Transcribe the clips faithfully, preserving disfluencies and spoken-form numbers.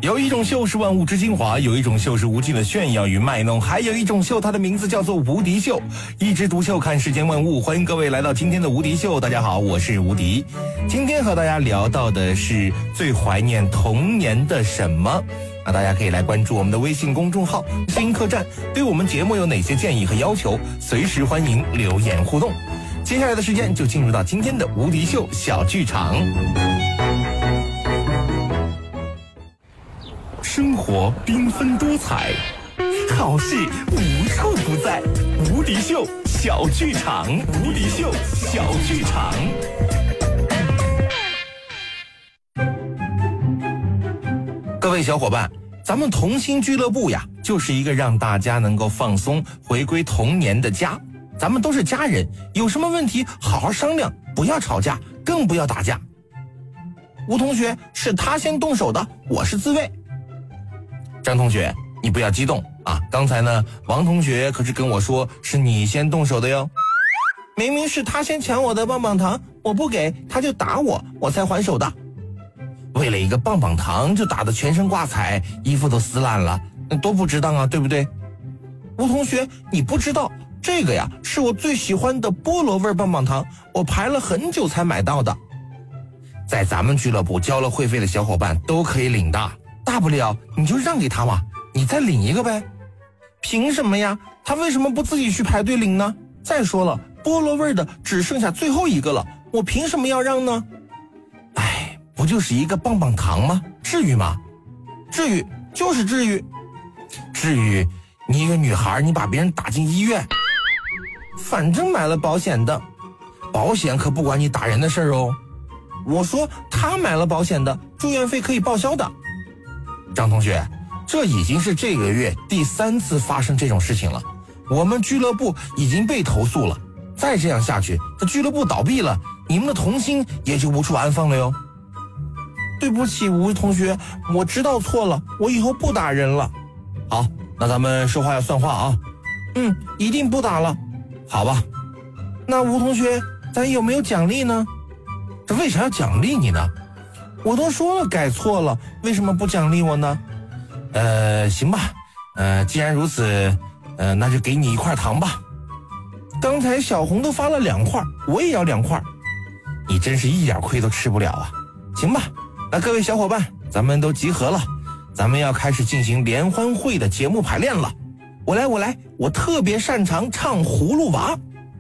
有一种秀是万物之精华，有一种秀是无尽的炫耀与卖弄，还有一种秀，它的名字叫做无敌秀。一枝独秀，看世间万物。欢迎各位来到今天的无敌秀。大家好，我是无敌。今天和大家聊到的是最怀念童年的什么？那大家可以来关注我们的微信公众号声音客栈，对我们节目有哪些建议和要求，随时欢迎留言互动。接下来的时间就进入到今天的无敌秀小剧场。生活缤纷多彩，好戏无处不在。无敌秀小剧场，无敌秀小剧场。各位小伙伴，咱们童心俱乐部呀，就是一个让大家能够放松、回归童年的家。咱们都是家人，有什么问题好好商量，不要吵架，更不要打架。吴同学是他先动手的，我是自卫。张同学，你不要激动啊！刚才呢，王同学可是跟我说是你先动手的哟。明明是他先抢我的棒棒糖，我不给他就打我，我才还手的。为了一个棒棒糖就打得全身挂彩，衣服都撕烂了，多不值当啊，对不对？吴同学，你不知道这个呀，是我最喜欢的菠萝味棒棒糖，我排了很久才买到的。在咱们俱乐部交了会费的小伙伴都可以领的。大不了你就让给他嘛，你再领一个呗。凭什么呀？他为什么不自己去排队领呢？再说了，菠萝味的只剩下最后一个了，我凭什么要让呢？哎，不就是一个棒棒糖吗？至于吗？至于，就是至于。至于你一个女孩，你把别人打进医院，反正买了保险的，保险可不管你打人的事儿哦。我说他买了保险的，住院费可以报销的。张同学，这已经是这个月第三次发生这种事情了，我们俱乐部已经被投诉了，再这样下去，这俱乐部倒闭了，你们的童心也就无处安放了哟。对不起，吴同学，我知道错了，我以后不打人了。好，那咱们说话要算话啊。嗯，一定不打了。好吧，那吴同学，咱有没有奖励呢？这为啥要奖励你呢？我都说了改错了，为什么不奖励我呢？呃，行吧，呃，既然如此，呃，那就给你一块糖吧。刚才小红都发了两块，我也要两块。你真是一点亏都吃不了啊。行吧，那各位小伙伴，咱们都集合了，咱们要开始进行联欢会的节目排练了。我来，我来，我特别擅长唱葫芦娃。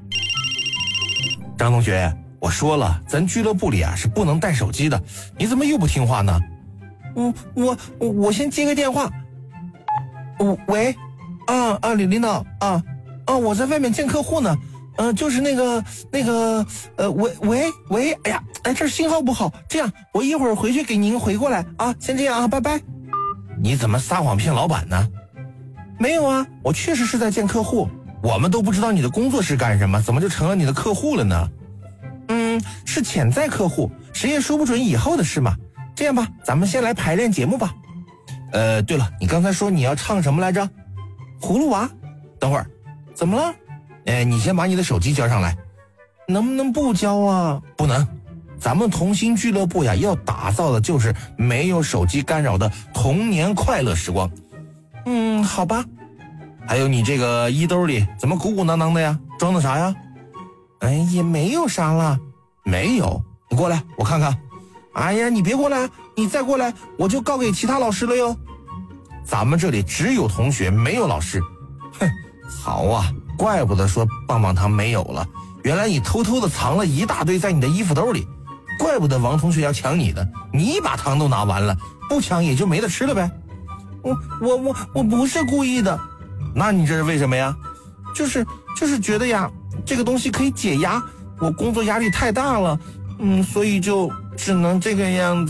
张同学，我说了，咱俱乐部里啊是不能带手机的，你怎么又不听话呢？我我我先接个电话。我喂，啊啊，李领导啊啊，我在外面见客户呢，嗯、呃，就是那个那个呃，喂喂喂，哎呀，哎，这信号不好，这样我一会儿回去给您回过来啊，先这样啊，拜拜。你怎么撒谎骗老板呢？没有啊，我确实是在见客户，我们都不知道你的工作是干什么，怎么就成了你的客户了呢？嗯，是潜在客户，谁也说不准以后的事嘛。这样吧，咱们先来排练节目吧。呃，对了，你刚才说你要唱什么来着？葫芦娃？等会儿，怎么了？呃，你先把你的手机交上来。能不能不交啊？不能。咱们童心俱乐部呀，要打造的就是没有手机干扰的童年快乐时光。嗯，好吧。还有你这个衣兜里怎么鼓鼓囊囊的呀？装的啥呀？哎，也没有啥了。没有？你过来，我看看。哎呀，你别过来，你再过来，我就告给其他老师了哟。咱们这里只有同学，没有老师。哼，好啊，怪不得说棒棒糖没有了，原来你偷偷的藏了一大堆在你的衣服兜里，怪不得王同学要抢你的，你把糖都拿完了，不抢也就没得吃了呗。我我我我不是故意的。那你这是为什么呀？就是就是觉得呀，这个东西可以解压，我工作压力太大了，嗯，所以就只能这个样子。